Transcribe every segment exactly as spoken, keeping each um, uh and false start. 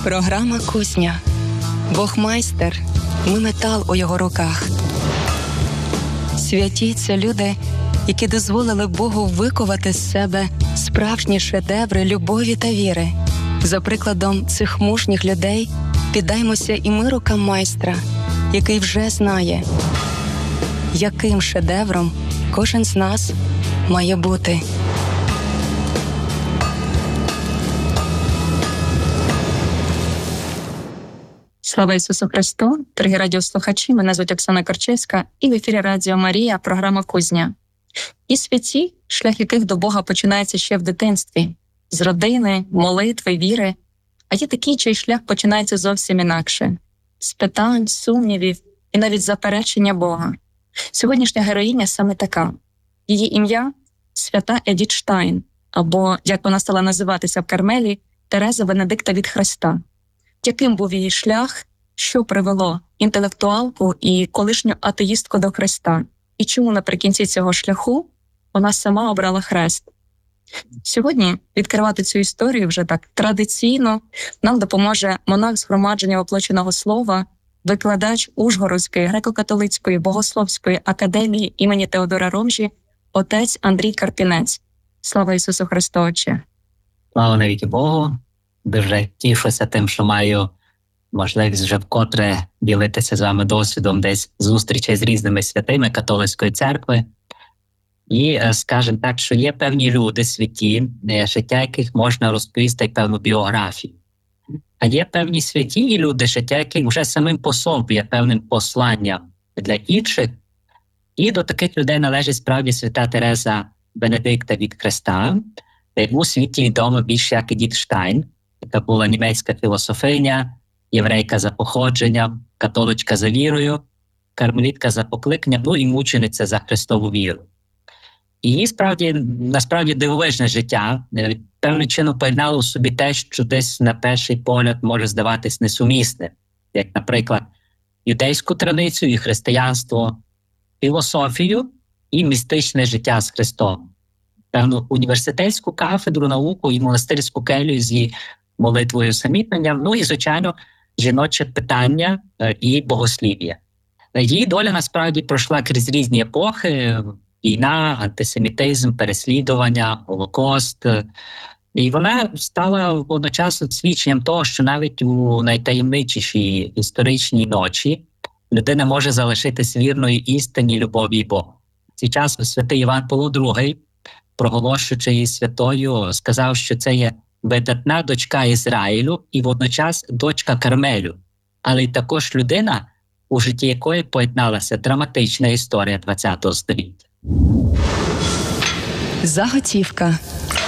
Програма «Кузня». Бог майстер, ми метал у його руках. Святі – це люди, які дозволили Богу виковати з себе справжні шедеври любові та віри. За прикладом цих мужніх людей піддаймося і ми рукам майстра, який вже знає, яким шедевром кожен з нас має бути. Слава Ісусу Христу! Дорогі радіослухачі, мене звуть Оксана Корчевська, і в ефірі Радіо Марія, програма «Кузня». І святі, шлях яких до Бога починається ще в дитинстві, з родини, молитви, віри. А є такі, чий шлях починається зовсім інакше, з питань, сумнівів і навіть заперечення Бога. Сьогоднішня героїня саме така. Її ім'я – свята Едіт Штайн, або, як вона стала називатися в Кармелі, Тереза Венедикта від Христа. Яким був її шлях, що привело інтелектуалку і колишню атеїстку до Христа, і чому наприкінці цього шляху вона сама обрала хрест. Сьогодні відкривати цю історію вже так традиційно нам допоможе монах Згромадження Воплоченого Слова, викладач Ужгородської греко-католицької богословської академії імені Теодора Ромжі, отець Андрій Карпінець. Слава Ісусу Христу, Отче! Слава навіки Богу! Дуже тішуся тим, що маю можливість вже вкотре ділитися з вами досвідом десь зустрічей з різними святими католицької церкви. І скажемо так, що є певні люди святі, життя яких можна розповісти як певну біографію. А є певні святі люди, життя яких вже самим по собі є певним посланням для інших. І до таких людей належить справді свята Тереза Венедикта від Христа, яку у світі відомо більше як Едіт Штайн, яка була німецька філософиня, єврейка за походженням, католичка за вірою, кармелітка за покликанням, ну і мучениця за Христову віру. І її справді, насправді дивовижне життя, певним чином поєднало у собі те, що десь на перший погляд може здаватись несумісним, як, наприклад, юдейську традицію і християнство, філософію і містичне життя з Христом. Певну університетську кафедру, науку і монастирську келію з її молитвою самітненням, ну і, звичайно, жіноче питання і богослів'я. Її доля, насправді, пройшла крізь різні епохи: війна, антисемітизм, переслідування, Голокост. І вона стала одночасно свідченням того, що навіть у найтаємничішій історичній ночі людина може залишитись вірною істині, любові Богу. В цей час святий Іван Павло другий, проголошуючи її святою, сказав, що це є видатна дочка Ізраїлю і водночас дочка Кармелю, але й також людина, у житті якої поєдналася драматична історія ХХ століття. Заготівка.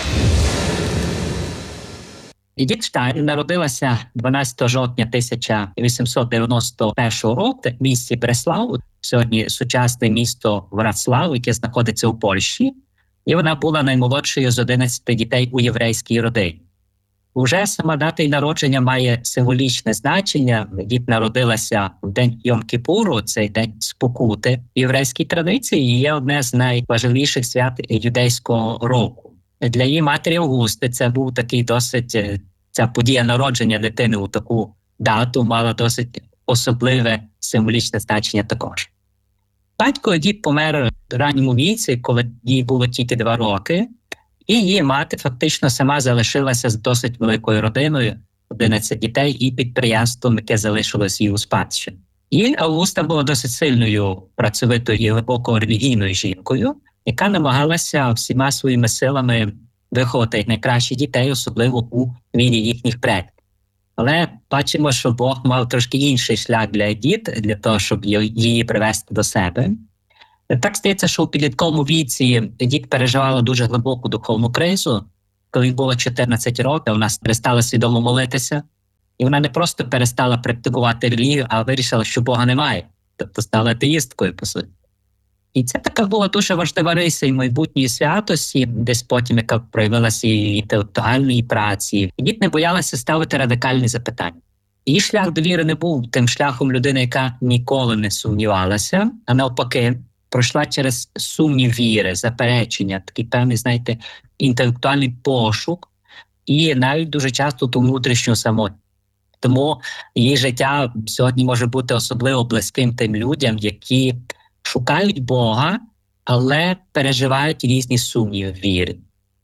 Едіт Штайн народилася дванадцятого жовтня тисяча вісімсот дев'яносто першого року в місті Бреслау, сьогодні сучасне місто Вроцлав, яке знаходиться у Польщі. І вона була наймолодшою з одинадцяти дітей у єврейській родині. Уже сама дата її народження має символічне значення. Дід народилася в день Йом-Кіпуру, цей день спокути в єврейській традиції, і є одне з найважливіших свят юдейського року. Для її матері Августи це був такий досить, ця подія народження дитини у таку дату мала досить особливе символічне значення також. Батько Едіт помер в ранньому віці, коли їй було тільки два роки, і її мати фактично сама залишилася з досить великою родиною, одинадцять дітей і підприємством, яке залишилось їй у спадщину. І Августа була досить сильною, працьовитою і глибоко релігійною жінкою, яка намагалася всіма своїми силами виховати найкращих дітей, особливо у вірі їхніх предків. Але бачимо, що Бог мав трошки інший шлях для Едіт, для того, щоб її привести до себе. Так стається, що у підлітковому віці Едіт переживала дуже глибоку духовну кризу. Коли їй було чотирнадцять років, вона перестала свідомо молитися. І вона не просто перестала практикувати релігію, а вирішила, що Бога немає. Тобто стала атеїсткою, по суті. І це така була дуже важлива риса і майбутньої святості, десь потім, яка проявилася і в інтелектуальній праці. Едіт не боялася ставити радикальні запитання. Її шлях до віри не був тим шляхом людини, яка ніколи не сумнівалася, а навпаки, пройшла через сумнів віри, заперечення, такий певний, знаєте, інтелектуальний пошук і навіть дуже часто ту внутрішню самотність. Тому її життя сьогодні може бути особливо близьким тим людям, які шукають Бога, але переживають різні сумніви в вірі.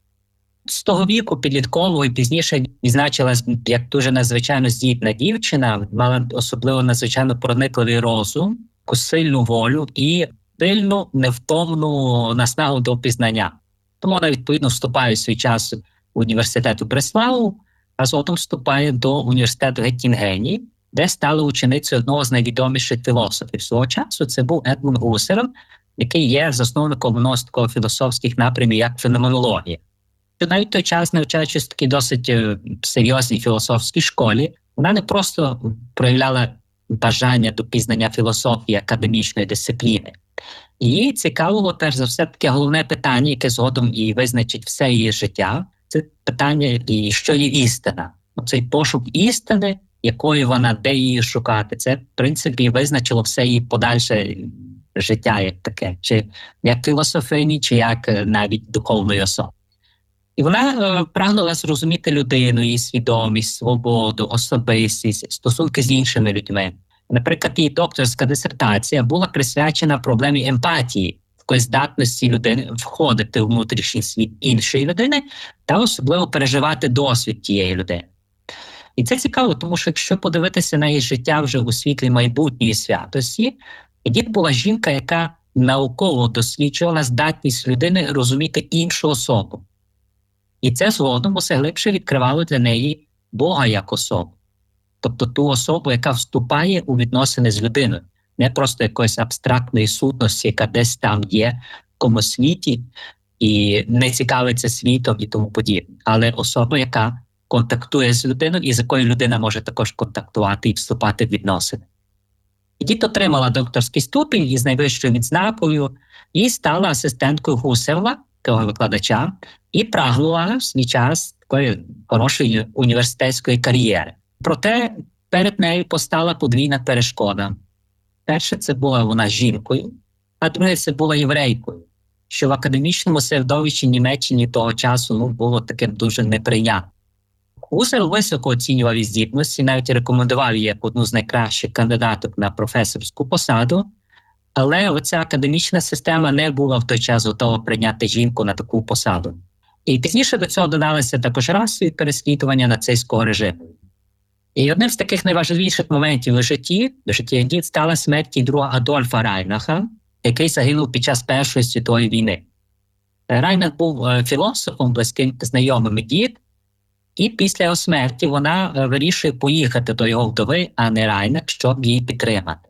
З того віку підліткового і пізніше відзначилась як дуже надзвичайно здібна дівчина, мала особливо надзвичайно проникливий розум, сильну волю і сильну, невтомну наснагу до пізнання. Тому вона, відповідно, вступає в свій час в університету Бреславу, а згодом вступає до університету Геттінгені, де стала ученицею одного з найвідоміших філософів свого часу. Це був Едмунд Гусерл, який є засновником одного з таких філософських напрямів, як феноменологія. Навіть в той час, навчаючись в такій досить серйозній філософській школі, вона не просто проявляла бажання до пізнання філософії академічної дисципліни. Її цікавило, перш за все, таке головне питання, яке згодом і визначить все її життя. Це питання, і що є істина. Оцей пошук істини, якої вона, де її шукати, це, в принципі, визначило все її подальше життя як таке, чи як філософині, чи як навіть духовної особи. І вона е, прагнула зрозуміти людину, її свідомість, свободу, особистість, стосунки з іншими людьми. Наприклад, її докторська дисертація була присвячена проблемі емпатії, такої здатності людини входити в внутрішній світ іншої людини та особливо переживати досвід тієї людини. І це цікаво, тому що якщо подивитися на її життя вже у світлі майбутньої святості, Едіт була жінка, яка науково досліджувала здатність людини розуміти іншу особу. І це згодом усе глибше відкривало для неї Бога як особу. Тобто ту особу, яка вступає у відносини з людиною. Не просто якоїсь абстрактної сутності, яка десь там є в комусь світі і не цікавиться світом і тому подібне. Але особа, яка контактує з людиною і з якою людина може також контактувати і вступати в відносини. Едіт отримала докторський ступінь із найвищою відзнакою і стала асистенткою Гусерла, такого викладача, і прагнула в свій час такої хорошої університетської кар'єри. Проте перед нею постала подвійна перешкода. Перше, це була вона жінкою, а друге, це була єврейкою, що в академічному середовищі Німеччині того часу ну, було таким дуже неприйнятним. Гусерл високо оцінював її здібності, навіть рекомендував її як одну з найкращих кандидаток на професорську посаду, але оця академічна система не була в той час готова прийняти жінку на таку посаду. І пізніше до цього додалися також расові переслідування нацистського режиму. І одним з таких найважливіших моментів у житті, в житті Едіт стала смерть друга Адольфа Райнаха, який загинув під час Першої світової війни. Райнах був філософом, близьким знайомим Едіт, і після його смерті вона вирішує поїхати до його вдови, а не Райнах, щоб її підтримати.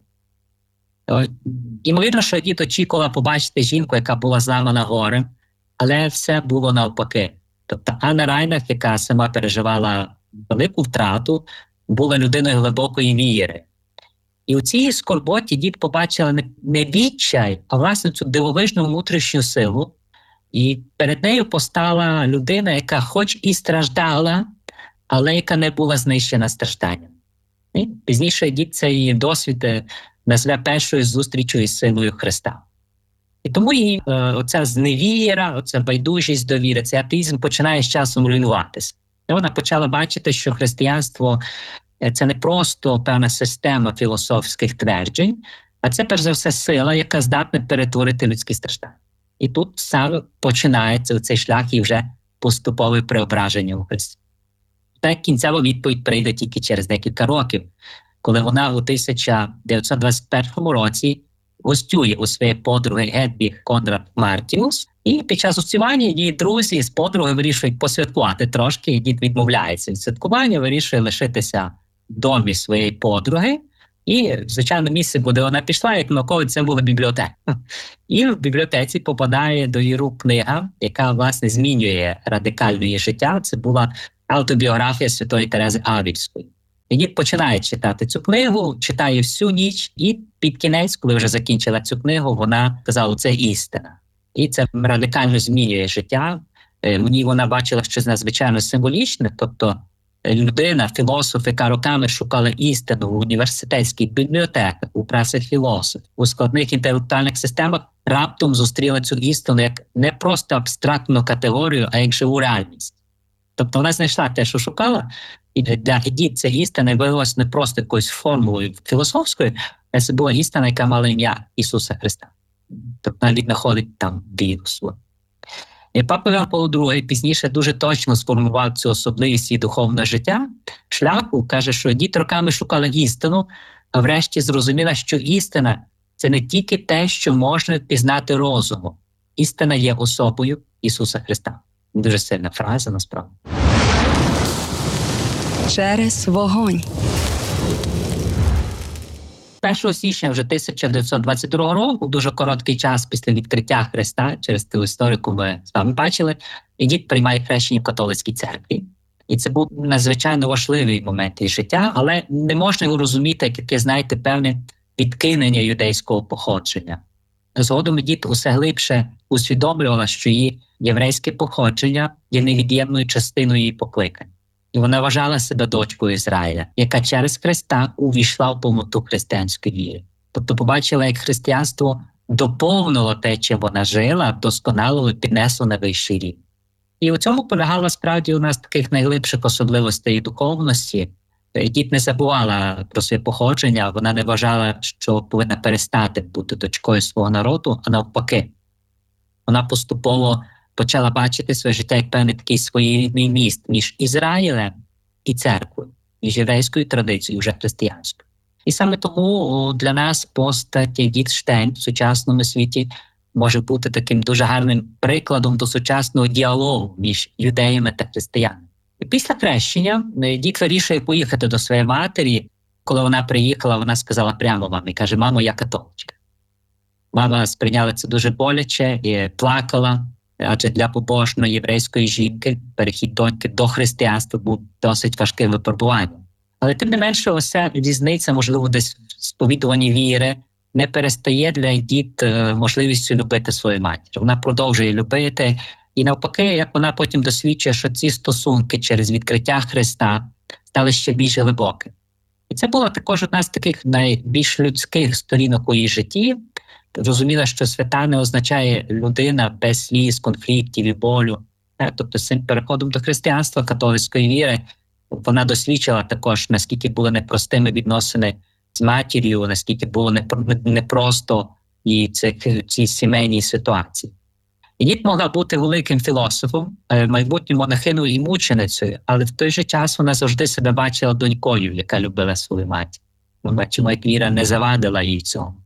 Ймовірно, що Едіт очікувала побачити жінку, яка була зламана горем, але все було навпаки. Тобто Анна Райнах, яка сама переживала велику втрату, була людиною глибокої віри. І у цій скорботі Едіт побачила не, не відчай, а власне цю дивовижну внутрішню силу. І перед нею постала людина, яка хоч і страждала, але яка не була знищена стражданням. І пізніше Едіт цей досвід назве першою зустрічю із силою Христа. І тому її е, оця зневіра, оця байдужість до віри, цей атеїзм починає з часом руйнуватися. І вона почала бачити, що християнство – це не просто певна система філософських тверджень, а це, перш за все, сила, яка здатна перетворити людські страждання. І тут саме починається цей шлях і вже поступове преображення у Христі. Та кінцева відповідь прийде тільки через декілька років, коли вона у тисяча дев'ятсот двадцять першому році гостює у своєї подруги Гедвіг Конрад Мартіус, і під час гостювання її друзі з подругою вирішують посвяткувати трошки, і Едіт відмовляється від святкування, вирішує лишитися в домі своєї подруги, і, звичайно, місце, куди вона пішла, як науковець, це була бібліотека. І в бібліотеці попадає до її рук книга, яка, власне, змінює радикально її життя. Це була автобіографія Святої Терези Авільської. Едіт починає читати цю книгу, читає всю ніч, і під кінець, коли вже закінчила цю книгу, вона казала, це істина. І це радикально змінює життя. В ній вона бачила щось надзвичайно символічне, тобто людина, філософ, яка роками шукала істину в університетських бібліотеках, у працях філософів, у складних інтелектуальних системах, раптом зустріла цю істину як не просто абстрактну категорію, а як живу реальність. Тобто вона знайшла те, що шукала, і для Едіт ця істина виявилася не просто якоюсь формулою філософською, а це була істина, яка мала ім'я Ісуса Христа. Тобто навіть знаходить там віру свою. І Папа Іван Павло другий пізніше дуже точно сформував цю особливість і духовне життя. Шляху каже, що Едіт роками шукала істину, а врешті зрозуміла, що істина – це не тільки те, що можна пізнати розумом. Істина є особою Ісуса Христа. Дуже сильна фраза, насправді. Через вогонь. першого січня вже тисяча дев'ятсот двадцять другого року, дуже короткий час після відкриття Христа, через ту історію, ми з вами бачили, Едіт приймає хрещення в католицькій церкві. І це був надзвичайно важливий момент її життя, але не можна його розуміти, як яке, знаєте, певне відкинення юдейського походження. Згодом Едіт усе глибше усвідомлювала, що її єврейське походження є невід'ємною частиною її покликання. І вона вважала себе дочкою Ізраїля, яка через Христа увійшла в повноту християнської віри. Тобто побачила, як християнство доповнило те, чим вона жила, досконалило і піднесло на вищий рівень. І у цьому полягала справді у нас таких найглибших особливостей духовності. Едіт не забувала про своє походження, вона не вважала, що повинна перестати бути дочкою свого народу, а навпаки. Вона поступово почала бачити своє життя як певний такий своєрідний міст між Ізраїлем і церквою, між єврейською традицією, вже християнською. І саме тому для нас постать Едіт Штейн в сучасному світі може бути таким дуже гарним прикладом до сучасного діалогу між юдеями та християнами. І після хрещення Едіт вирішує поїхати до своєї матері. Коли вона приїхала, вона сказала прямо мамі, каже: «Мамо, я католичка». Мама сприйняла це дуже боляче і плакала, адже для побожної єврейської жінки перехід доньки до християнства був досить важким випробуванням. Але тим не менше, оця різниця, можливо, десь в сповідуванні віри, не перестає для Едіт можливістю любити свою матір. Вона продовжує любити, і навпаки, як вона потім досвідчує, що ці стосунки через відкриття Христа стали ще більш глибокими. І це була також одна з таких найбільш людських сторінок у її житті. Розуміла, що свята не означає людина без сліз, конфліктів і болю. Тобто з цим переходом до християнства, католицької віри, вона досвідчила також, наскільки були непростими відносини з матір'ю, наскільки було непросто і ці сімейні ситуації. Едіт могла бути великим філософом, майбутньою монахиною і мученицею, але в той же час вона завжди себе бачила донькою, яка любила свою матір. Ми бачимо, як віра не завадила їй цього.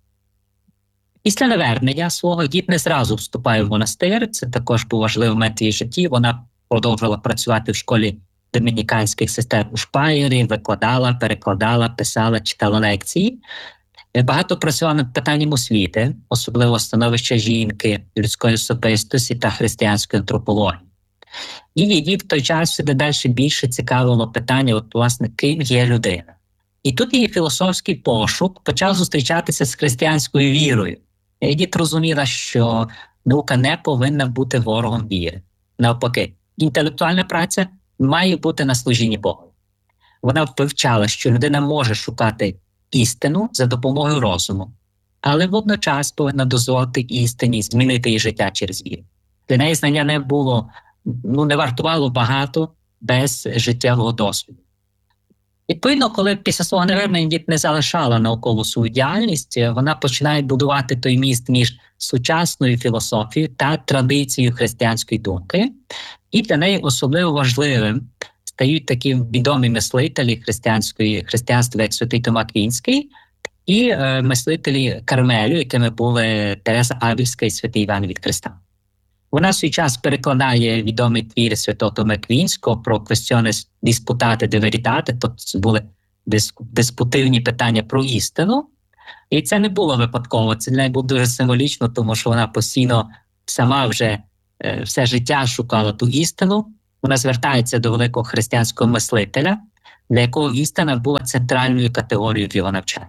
Після навернення свого Едіт не зразу вступає в монастир, це також був важливий момент в її житті. Вона продовжувала працювати в школі домініканських сестер у Шпайері, викладала, перекладала, писала, читала лекції. Багато працювала над питанням освіти, особливо становища жінки, людської особистості та християнської антропології. І її в той час все далі більше цікавило питання, от, власне, ким є людина. І тут її філософський пошук почав зустрічатися з християнською вірою. Едіт розуміла, що наука не повинна бути ворогом віри. Навпаки, інтелектуальна праця має бути на служінні Богу. Вона вивчала, що людина може шукати істину за допомогою розуму, але водночас повинна дозволити істині змінити її життя через віру. Для неї знання не було, ну, не вартувало багато без життєвого досвіду. Відповідно, коли після свого навернення Едіт не залишала наукову свою діяльність, вона починає будувати той міст між сучасною філософією та традицією християнської думки. І для неї особливо важливим стають такі відомі мислителі християнської християнства, як святий Тома Аквінський, і е, мислителі Кармелю, якими були Тереза Авільська і святий Іван від Христа. Вона в свій час перекладає відомий твір святого Тома Аквінського про «Questiones disputate de veritate», тобто це були диспутивні питання про істину. І це не було випадково, це для неї було дуже символічно, тому що вона постійно сама вже е, все життя шукала ту істину. Вона звертається до великого християнського мислителя, для якого істина була центральною категорією в його навчанні.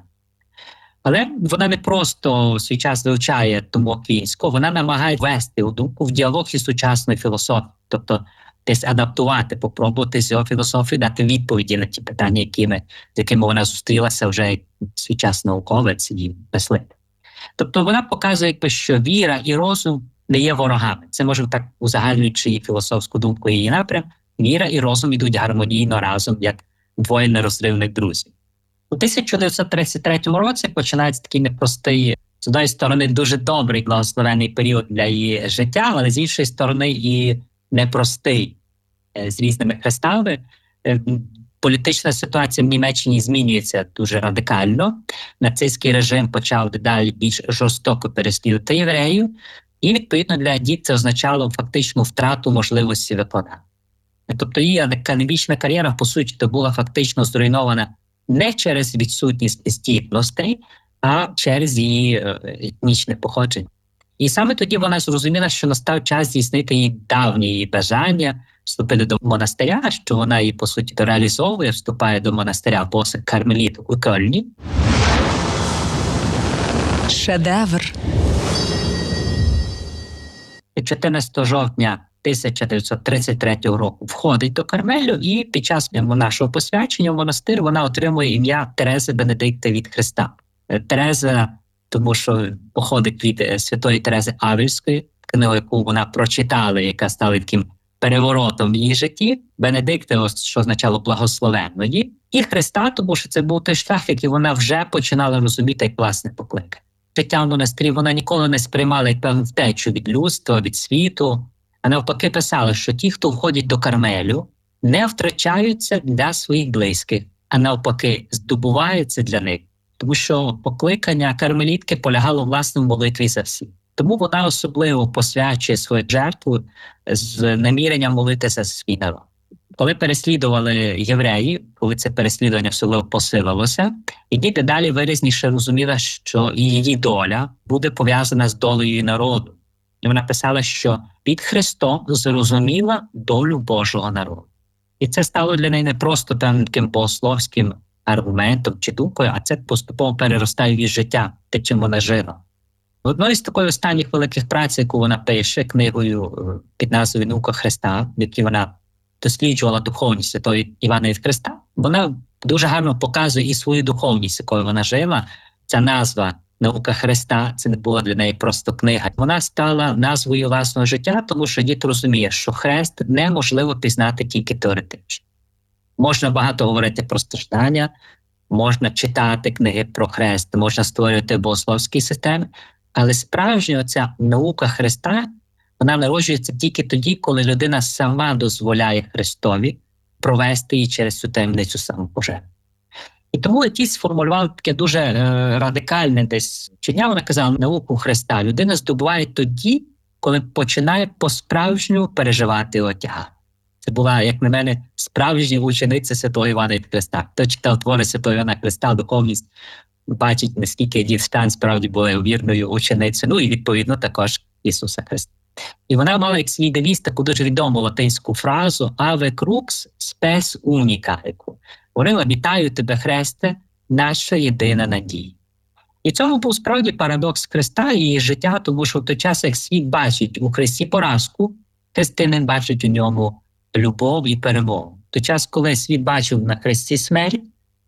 Але вона не просто в свій час вивчає Тому Аквінського, вона намагає ввести у думку в діалог із сучасною філософією, тобто десь адаптувати, попробувати з його філософії дати відповіді на ті питання, якими, з якими вона зустрілася вже свій час науковець і мислитель. Тобто вона показує, що віра і розум не є ворогами. Це, може так, узагальнюючи її філософську думку і її напрям, віра і розум ідуть гармонійно разом, як двоє нерозривних друзів. У тисяча дев'ятсот тридцять третьому році починається такий непростий, з однієї сторони, дуже добрий, благословений період для її життя, але з іншої сторони і непростий, з різними хрестами. Політична ситуація в Німеччині змінюється дуже радикально. Нацистський режим почав дедалі більш жорстоко переслідувати євреїв, і, відповідно, для Едіт це означало фактичну втрату можливості виконання. Тобто її академічна кар'єра, по суті, то була фактично зруйнована не через відсутність здібностей, а через її етнічне походження. І саме тоді вона зрозуміла, що настав час здійснити її давнє її бажання вступити до монастиря, що вона її, по суті, реалізовує, вступає до монастиря босих кармелітів у Кельні. Шедевр. чотирнадцятого жовтня тисяча дев'ятсот тридцять третього року входить до Кармелю, і під час нашого посвячення в монастир вона отримує ім'я Терези Бенедикта від Христа. Тереза, тому що походить від святої Терези Авільської, книгу, яку вона прочитала, яка стала таким переворотом в її житті. Бенедикта, що означало благословенної, і Христа, тому що це був той шлях, який вона вже починала розуміти як власне покликання. Життя в монастирі вона ніколи не сприймала як певну втечу від людства, від світу, а навпаки писала, що ті, хто входять до Кармелю, не втрачаються для своїх близьких, а навпаки здобуваються для них. Тому що покликання кармелітки полягало власне в молитві за всіх. Тому вона особливо посвячує свою жертву з наміренням молити за свій народ. Коли переслідували євреїв, коли це переслідування особливо посилилося, Едіт далі виразніше розуміла, що її доля буде пов'язана з долею народу. І вона писала, що під Христом зрозуміла долю Божого народу. І це стало для неї не просто таким богословським аргументом чи думкою, а це поступово переростає в її життя, те, чим вона жила. Одною з таких останніх великих праць, яку вона пише, книгою під назвою «Наука Христа», в якій вона досліджувала духовність святого Івана від Христа, вона дуже гарно показує і свою духовність, якою вона жила. Ця назва «Наука Христа» – це не була для неї просто книга. Вона стала назвою власного життя, тому що дід розуміє, що хрест неможливо пізнати тільки теоретично. Можна багато говорити про страждання, можна читати книги про хрест, можна створювати богословські системи, але справжня оця наука Христа, вона народжується тільки тоді, коли людина сама дозволяє Христові провести її через цю таємницю самопожертви. І тому Едіт сформулював таке дуже е, радикальне десь вчення. Вона казала, науку Христа людина здобуває тоді, коли починає по-справжньому переживати отяга. Це була, як на мене, справжня учениця святого Івана від Христа. Хто читав твори святого Івана Христа, духовність, бачить, наскільки Едіт Штайн справді була вірною ученицею, ну і відповідно також Ісуса Христа. І вона мала як свій девіз таку дуже відому латинську фразу «Ave crux spes unica». Говорила, вітаю тебе, Христе, наша єдина надія. І цьому був справді парадокс Христа і її життя, тому що в той час, як світ бачить у Христі поразку, християнин бачить у ньому любов і перемогу. В той час, коли світ бачив на Христі смерть,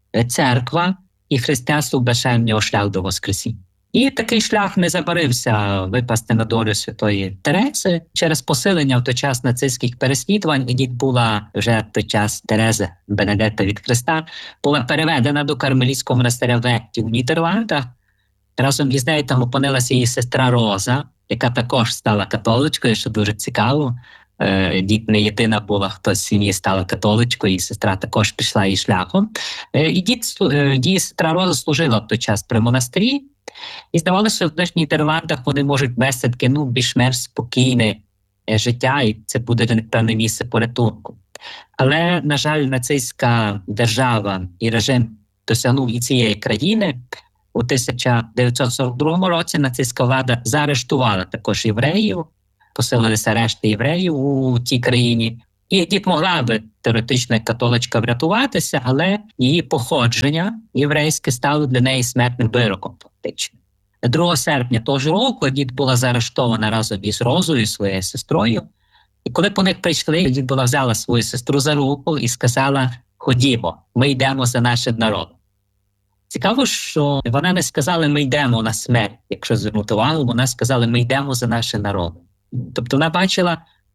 церква і християнство вбачає в нього шлях до Воскресіння. І такий шлях не забарився випасти на долю святої Терези. Через посилення в той час нацистських переслідувань Едіт була вже в той час Тереза Бенедикта від Христа, була переведена до кармелітського монастиря в Ехті в Нідерландах. Разом із нею там опинилася її сестра Роза, яка також стала католичкою, що дуже цікаво. Едіт не єдина була, хто з сім'ї стала католичкою, і сестра також пішла її шляхом. Едіт, її сестра Роза служила в той час при монастирі, і здавалося, що в Нідерландах вони можуть вести таке, ну, більш-менш спокійне життя, і це буде для них певне місце порятунку. Але, на жаль, нацистська держава і режим досягнув і цієї країни. У тисяча дев'ятсот сорок другому році нацистська влада заарештувала також євреїв, посилилися решти євреїв у тій країні. І Едіт могла би теоретично як католичка врятуватися, але її походження єврейське стало для неї смертним вироком фактично. другого серпня того ж року Едіт була заарештована разом із Розою, своєю сестрою. І коли по них прийшли, Едіт була взяла свою сестру за руку і сказала: «Ходімо, ми йдемо за нашим народом». Цікаво, що вона не сказала «ми йдемо на смерть», якщо звернути увагу, вона сказала «ми йдемо за нашим народом». Тобто вона бачила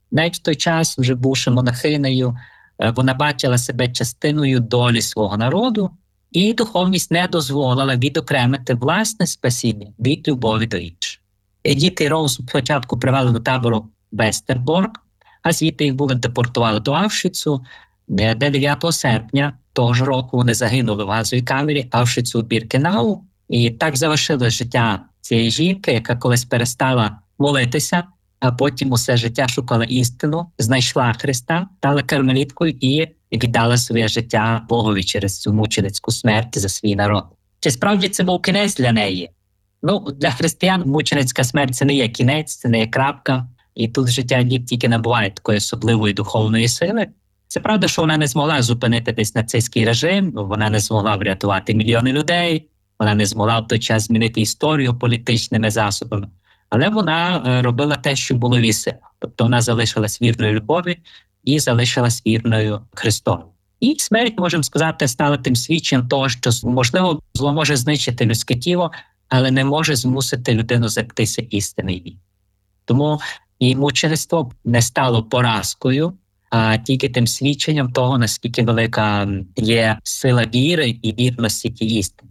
Навіть в той час, вже бувши монахинею, вона бачила себе частиною долі свого народу, і духовність не дозволила відокремити власне спасіння від любові до інших. Діти Роуз спочатку привели до табору Вестерборг, а звідти їх були депортували до Авшвіцу, де дев'ятого серпня того ж року вони загинули в газовій камері Авшвіцу-Біркенау. І так завершилось життя цієї жінки, яка колись перестала молитися, а потім усе життя шукала істину, знайшла Христа, стала кармеліткою і віддала своє життя Богові через цю мученицьку смерть за свій народ. Чи справді це був кінець для неї? Ну, для християн мученицька смерть – це не є кінець, це не є крапка. І тут життя тільки набуває такої особливої духовної сили. Це правда, що вона не змогла зупинити десь нацистський режим, вона не змогла врятувати мільйони людей, вона не змогла в той час змінити історію політичними засобами. Але вона робила те, що було в її силах. Тобто вона залишилась вірною любові і залишилась вірною Христові. І смерть, можемо сказати, стала тим свідченням того, що, можливо, зло може знищити людське тіло, але не може змусити людину зректися істини. Тому і мучеництво не стало поразкою, а тільки тим свідченням того, наскільки велика є сила віри і вірності тій істини.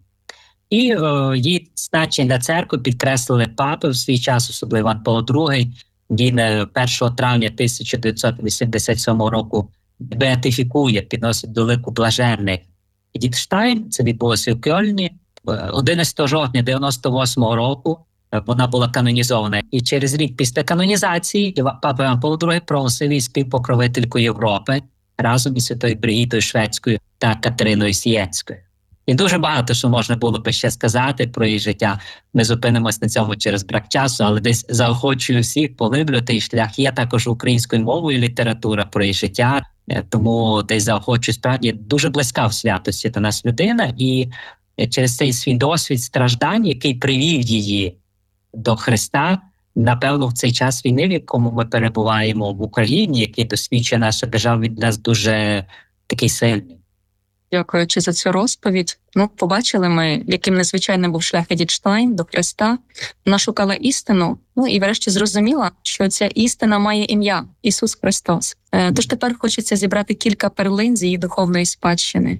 І о, її значення для церкви підкреслили папи в свій час, особливо Іван Павло другий. Він першого травня тисяча дев'ятсот вісімдесят сьомого року беатифікує, підносить до лику блаженних Едіт Штайн. Це відбулося в Кьольні. одинадцятого жовтня дев'яносто восьмого року вона була канонізована. І через рік після канонізації папа Іван Павло другий проголосив її співпокровительку Європи разом із Святою Бригітою Шведською та Катериною Сієцькою. І дуже багато, що можна було би ще сказати про її життя. Ми зупинимось на цьому через брак часу, але десь заохочую всіх поглиблювати її шлях. Є також українською мовою література про її життя, тому десь заохочую, справді дуже близька в святості до нас людина. І через цей свій досвід страждань, який привів її до Христа, напевно, в цей час війни, в якому ми перебуваємо в Україні, який досвідчує наша держава, від нас дуже такий сильний. Дякуючи за цю розповідь. Ну, побачили ми, яким незвичайним був шлях Едіт Штайн до Христа. Вона шукала істину, ну і врешті зрозуміла, що ця істина має ім'я – Ісус Христос. Тож тепер хочеться зібрати кілька перлин з її духовної спадщини.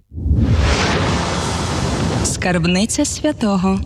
Скарбниця святого.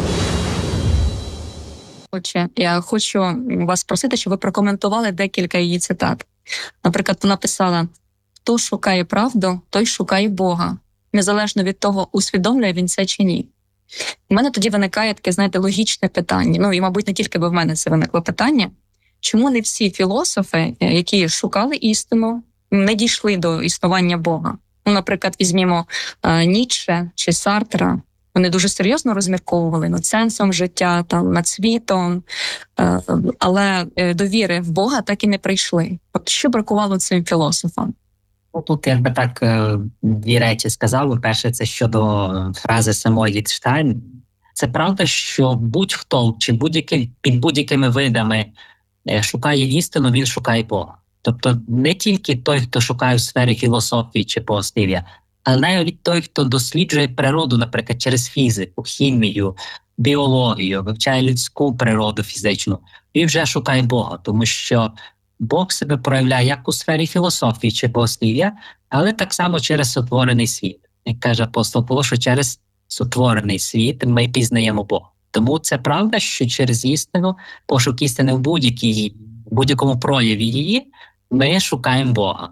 Отже, я хочу вас просити, щоб ви прокоментували декілька її цитат. Наприклад, вона писала: «Хто шукає правду, той шукає Бога, незалежно від того, усвідомлює він це чи ні». У мене тоді виникає таке, знаєте, логічне питання. Ну, і, мабуть, не тільки в мене це виникло питання. Чому не всі філософи, які шукали істину, не дійшли до існування Бога? Ну, наприклад, візьмімо е, Ніцше чи Сартра. Вони дуже серйозно розмірковували над сенсом життя, там, над світом, е, але до віри в Бога так і не прийшли. От що бракувало цим філософам? Тут я би так дві речі сказав. Перше, це щодо фрази самої Едіт Штайн. Це правда, що будь-хто чи будь-який, під будь-якими видами шукає істину, він шукає Бога. Тобто не тільки той, хто шукає в сфері філософії чи богослів'я, але навіть той, хто досліджує природу, наприклад, через фізику, хімію, біологію, вивчає людську природу фізичну, і вже шукає Бога, тому що Бог себе проявляє як у сфері філософії чи богослів'я, але так само через сотворений світ. Як каже апостол Павло, що через сотворений світ ми пізнаємо Бога. Тому це правда, що через істину, пошук істини в будь-якій, в будь-якому прояві її, ми шукаємо Бога.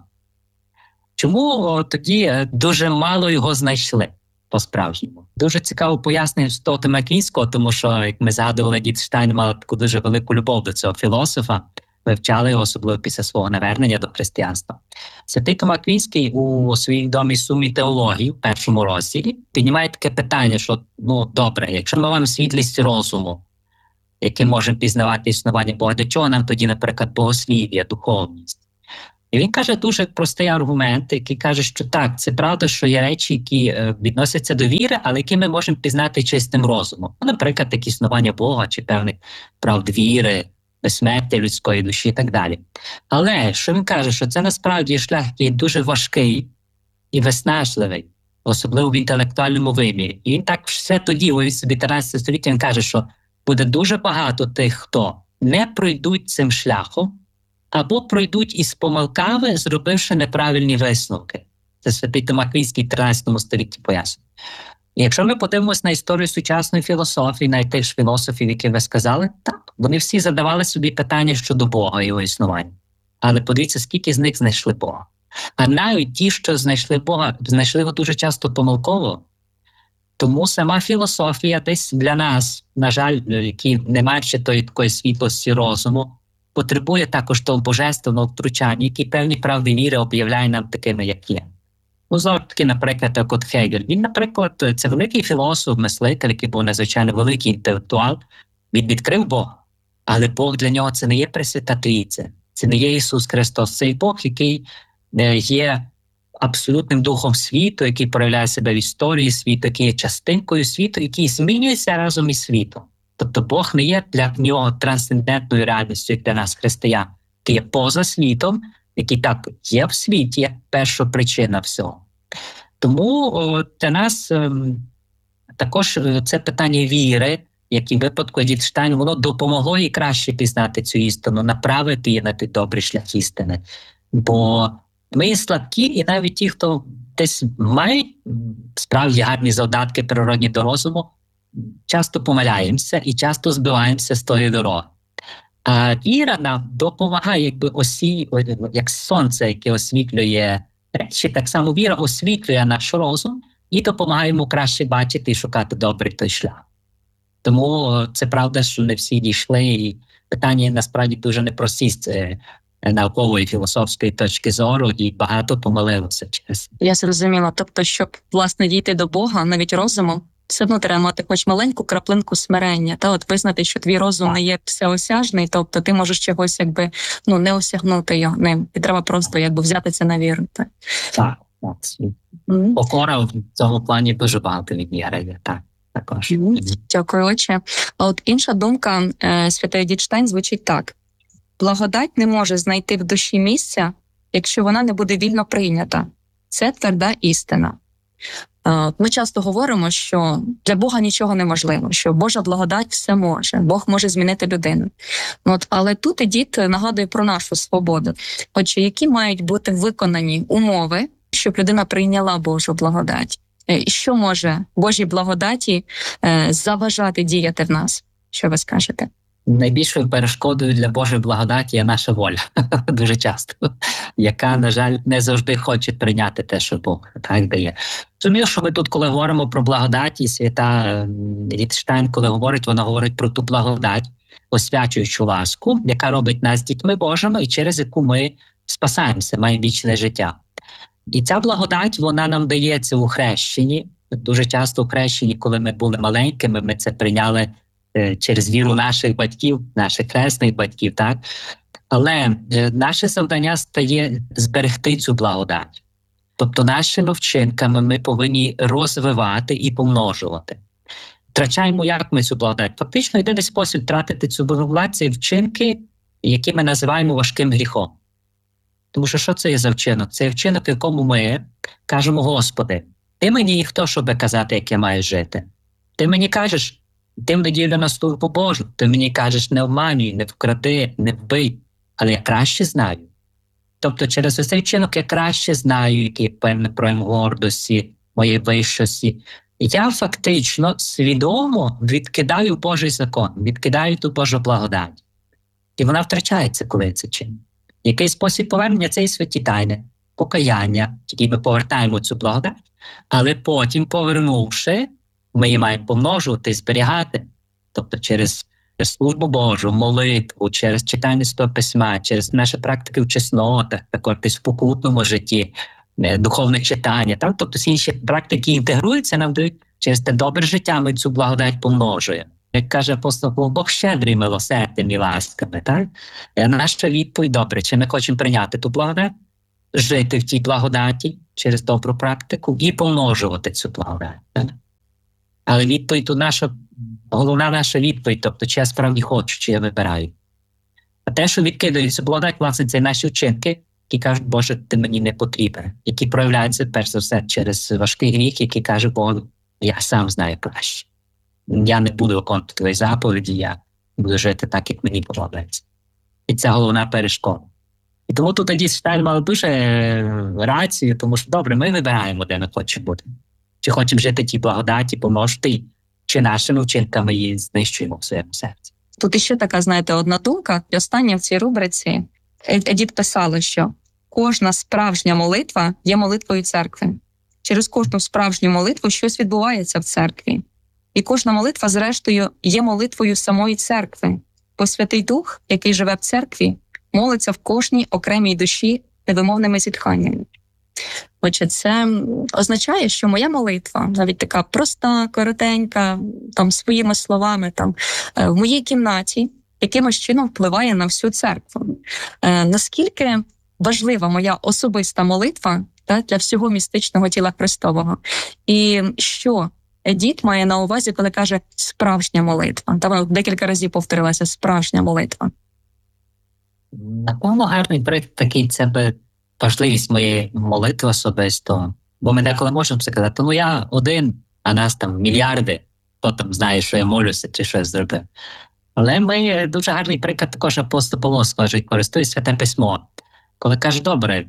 Чому тоді дуже мало його знайшли по-справжньому? Дуже цікаво пояснення з Тома Аквінського, тому що, як ми згадували, Едіт Штайн мала таку дуже велику любов до цього філософа, вивчали його, особливо після свого навернення до християнства. Святий Том Аквінський у своїй відомій Сумі теології, в першому розділі, піднімає таке питання, що, ну, добре, якщо ми маємо світлість розуму, яким можемо пізнавати існування Бога, до чого нам тоді, наприклад, богослів'я, духовність? І він каже дуже простий аргумент, який каже, що так, це правда, що є речі, які відносяться до віри, але які ми можемо пізнати чистим розумом. Наприклад, такі існування Бога чи певних правд віри, безсмертя людської душі і так далі. Але що він каже, що це насправді шлях, який дуже важкий і виснажливий, особливо в інтелектуальному вимірі. І він так все тоді, у тринадцятому столітті, він каже, що буде дуже багато тих, хто не пройдуть цим шляхом, або пройдуть із помилками, зробивши неправильні висновки. Це святий Тимофійський в тринадцятому столітті пояснює. Якщо ми подивимося на історію сучасної філософії, навіть тих ж філософів, які ви сказали, так, вони всі задавали собі питання щодо Бога і його існування. Але подивіться, скільки з них знайшли Бога. А навіть ті, що знайшли Бога, знайшли його дуже часто помилково. Тому сама філософія десь для нас, на жаль, які не мають ще тої такої світлості розуму, потребує також того божественного втручання, який певні правди віри об'являє нам такими, як є. Ну, знову таки, наприклад, як от Гегель. Він, наприклад, це великий філософ, мислитель, який був надзвичайно великий інтелектуал. Він відкрив Бога, але Бог для нього це не є Пресвята Трійця, це не є Ісус Христос, це Бог, який є абсолютним духом світу, який проявляє себе в історії світу, який є частинкою світу, який змінюється разом із світом. Тобто Бог не є для нього трансцендентною реальністю, як для нас, християн, який є поза світом, який так є в світі, як перша причина всього. Тому о, для нас е, також це питання віри, як і в випадку Едіт Штайн, воно допомогло їй краще пізнати цю істину, направити її на той добрий шлях істини. Бо ми слабкі, і навіть ті, хто десь мають справді гарні завдатки природні до розуму, часто помиляємося і часто збиваємося з тої дороги. А віра нам допомагає, якби осі, як сонце, яке освітлює речі, так само віра освітлює наш розум і допомагає йому краще бачити і шукати добрий той шлях. Тому це правда, що не всі дійшли, і питання насправді дуже непрості з наукової, філософської точки зору, і багато помилилося через. Я зрозуміла. Тобто, щоб, власне, дійти до Бога, навіть розумом, все одно треба мати хоч маленьку краплинку смирення, та от визнати, що твій розум не є всеосяжний, тобто ти можеш чогось якби, ну, не осягнути його ним, і треба просто якби взяти це на віру. Так, так. Mm-hmm. Покора в цьому плані дуже багато відіграє, так. Також. Mm-hmm. Дякую, отче. А от інша думка е, святої Едіт Штайн звучить так. Благодать не може знайти в душі місця, якщо вона не буде вільно прийнята. Це тверда істина. Ми часто говоримо, що для Бога нічого неможливо, що Божа благодать все може, Бог може змінити людину. От, але тут Едіт нагадує про нашу свободу. Отже, які мають бути виконані умови, щоб людина прийняла Божу благодать? І що може Божій благодаті заважати діяти в нас? Що ви скажете? Найбільшою перешкодою для Божої благодаті є наша воля, дуже часто, яка, на жаль, не завжди хоче прийняти те, що Бог так дає. Розумію, що ми тут, коли говоримо про благодать, і свята Едіт Штайн, коли говорить, вона говорить про ту благодать, освячуючу ласку, яка робить нас дітьми Божими, і через яку ми спасаємося, маємо вічне життя. І ця благодать, вона нам дається у хрещенні. Дуже часто у хрещенні, коли ми були маленькими, ми це прийняли через віру наших батьків, наших хресних батьків, так? Але наше завдання стає зберегти цю благодать. Тобто нашими вчинками ми повинні розвивати і помножувати. Втрачаємо як ми цю благодать? Фактично, єдиний спосіб втратити цю благодать – це вчинки, які ми називаємо важким гріхом. Тому що що це є за вчинок? Це вчинок, в якому ми кажемо: Господи, Ти мені хто, щоб казати, як я маю жити? Ти мені кажеш, ти в неділю на службу Божу, ти мені кажеш: не обманюй, не вкради, не вбий, але я краще знаю. Тобто через цей вчинок я краще знаю, який певний прояв гордості, моєї вищості. Я фактично свідомо відкидаю Божий закон, відкидаю ту Божу благодать. І вона втрачається, коли я це чиню. Який спосіб повернення? Це і святі тайни, покаяння, які ми повертаємо цю благодать, але потім, повернувши, ми її маємо помножувати, зберігати. Тобто через службу Божу, молитву, через читання Святого Письма, через наші практики в чеснотах, також в покутному житті, духовне читання. Так? Тобто всі інші практики інтегруються, нам дають через те добре життя, ми цю благодать помножуємо. Як каже апостол Павло, Бог щедрий милосердям і ласками. Так? Наша відповідь: добре, чи ми хочемо прийняти ту благодать, жити в тій благодаті через добру практику і помножувати цю благодать. Так? Але відповідь тут наша, головна наша відповідь, тобто чи я справді хочу, чи я вибираю. А те, що відкидаються благодать, власне, це наші вчинки, які кажуть: Боже, ти мені не потрібен, які проявляються, перш за все, через важкий гріх, який каже Богу: я сам знаю краще. Я не буду виконувати твої заповіді, я буду жити так, як мені подобається. І це головна перешкода. І тому тут Едіт Штайн мала дуже рацію, тому що, добре, ми вибираємо, де ми хочемо бути. Чи хочемо жити тій благодаті, помножити, чи нашими вчинками її знищуємо в своєму серці. Тут іще така, знаєте, одна думка. І остання в цій рубриці Едіт писала, що кожна справжня молитва є молитвою церкви. Через кожну справжню молитву щось відбувається в церкві. І кожна молитва, зрештою, є молитвою самої церкви. Бо Святий Дух, який живе в церкві, молиться в кожній окремій душі невимовними зітханнями. Отже, це означає, що моя молитва, навіть така проста, коротенька, там, своїми словами, там, в моїй кімнаті, якимось чином впливає на всю церкву. Е, наскільки важлива моя особиста молитва, та, для всього містичного тіла Христового? І що Едіт має на увазі, коли каже «справжня молитва»? Там декілька разів повторилася «справжня молитва». Напевно, гарний приклад такий, це би важливість моєї молитви особисто. Бо ми деколи можемо сказати, ну я один, а нас там мільярди, хто там знає, що я молюся чи щось зробив. Але ми дуже гарний приклад також апостол Павло скаже, користує Святе Письмо. Коли каже, добре,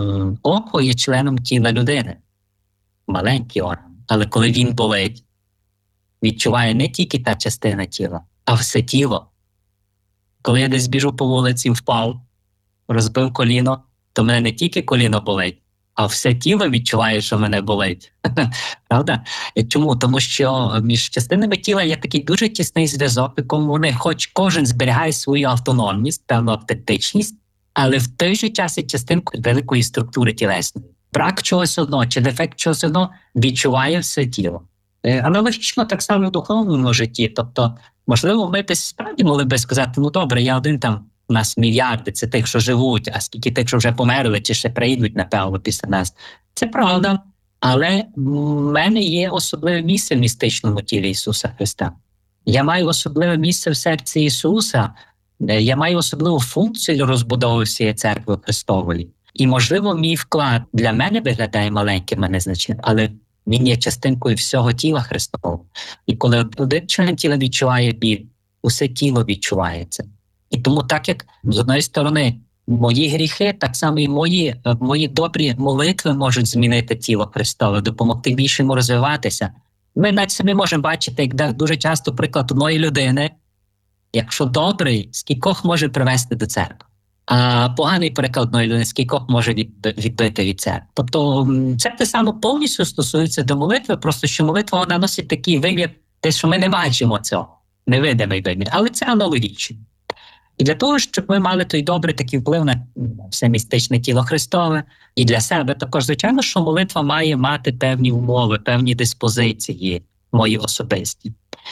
око є членом тіла людини, маленький орган, але коли він болить, відчуває не тільки та частина тіла, а все тіло. Коли я десь біжу по вулиці, впав, розбив коліно, то мене не тільки коліно болить, а все тіло відчуває, що мене болить. Правда? Чому? Тому що між частинами тіла є такий дуже тісний зв'язок, в якому вони, хоч кожен зберігає свою автономність, певну автентичність, але в той же час є частинку великої структури тілесної. Брак чогось одного чи дефект чогось одного відчуває все тіло. Аналогічно так само в духовному житті. Тобто, можливо, ми десь справді могли би сказати, ну добре, я один там, у нас мільярди, це тих, що живуть, а скільки тих, що вже померли, чи ще прийдуть, напевно, після нас. Це правда, але в мене є особливе місце в містичному тілі Ісуса Христа. Я маю особливе місце в серці Ісуса, я маю особливу функцію розбудови всієї церкви Христової. І, можливо, мій вклад для мене виглядає маленьким, а незначним, але він є частинкою всього тіла Христового. І коли один член тіла відчуває біль, усе тіло відчувається. І тому так, як з одної сторони мої гріхи, так само і мої, мої добрі молитви можуть змінити тіло Христове, допомогти більше йому розвиватися. Ми навіть самі можемо бачити, як дуже часто приклад одної людини, якщо добрий, скількох може привести до церкви. А поганий приклад одної людини, скількох може відбити від церкви. Тобто це те саме повністю стосується до молитви, просто що молитва вона носить такий вигляд, те, що ми не бачимо цього, невидимий вигляд, але це аналогічно. І для того, щоб ми мали той добрий такий вплив на все містичне тіло Христове, і для себе також, звичайно, що молитва має мати певні умови, певні диспозиції мої особисті.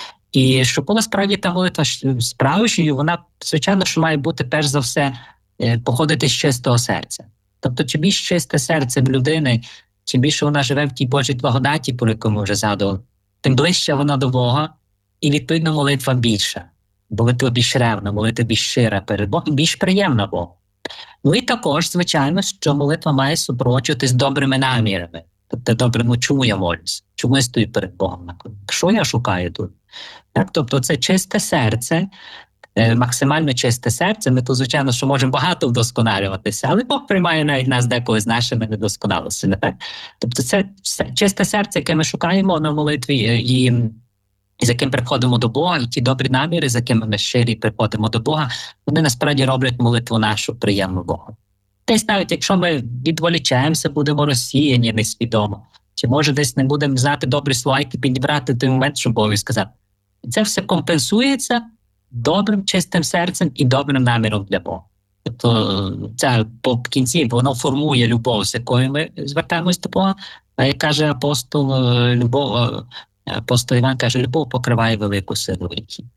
І щоб була справді та молитва справжньою, вона, звичайно, що має бути перш за все походити з чистого серця. Тобто, чим більш чисте серце в людини, чим більше вона живе в тій Божій благодаті, про яку ми вже згадували, тим ближче вона до Бога, і відповідно молитва більша. Молитва більш ревна, молитва більш щира перед Богом, більш приємна Богу. Ну і також, звичайно, що молитва має супроводжуватись добрими намірами. Тобто, добре, ну чому я молюсь? Чому я стою перед Богом? Що я шукаю тут? Так, тобто це чисте серце, максимально чисте серце. Ми тут, звичайно, що можемо багато вдосконалюватися, але Бог приймає навіть нас деколи з нашими недосконалостями. Так? Тобто це чисте серце, яке ми шукаємо на молитві, і з яким приходимо до Бога, і ті добрі наміри, з якими ми щирі приходимо до Бога, вони насправді роблять молитву нашу приємну Богу. Десь навіть якщо ми відволічаємося, будемо розсіяні несвідомо, чи може десь не будемо знати добрі слова, які підібрати той момент, щоб Богові сказати. Це все компенсується добрим, чистим серцем і добрим наміром для Бога. Тобто це по кінці воно формує любов, з якою ми звертаємось до Бога. А як каже апостол, любов, апостол Іван каже, любов покриває велику силу гріхів.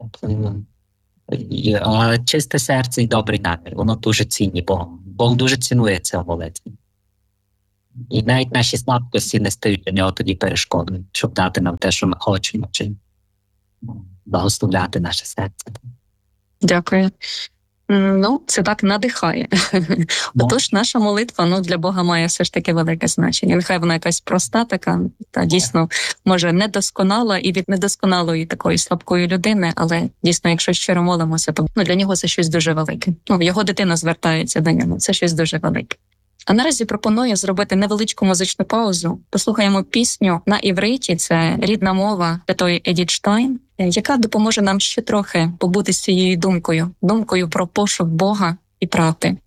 Але чисте серце і добрий намір, воно дуже цінні Богом. Бог дуже цінує це в молитві. І навіть наші слабкості не стають для нього тоді перешкодою, щоб дати нам те, що ми хочемо, чи благословляти наше серце. Дякую. Ну, це так надихає. Ну. Отож, наша молитва, ну, для Бога має все ж таки велике значення. Нехай вона якась проста така, та дійсно, може, недосконала і від недосконалої такої слабкої людини, але дійсно, якщо щиро молимося, то ну, для нього це щось дуже велике. Ну, його дитина звертається до нього, це щось дуже велике. А наразі пропоную зробити невеличку музичну паузу. Послухаємо пісню на івриті, це рідна мова святої Едіт Штайн, яка допоможе нам ще трохи побути з цією думкою, думкою про пошук Бога і правди.